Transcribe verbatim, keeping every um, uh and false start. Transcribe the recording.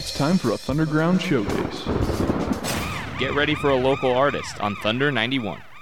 It's time for a Thunderground showcase. Get ready for a local artist on Thunder ninety-one.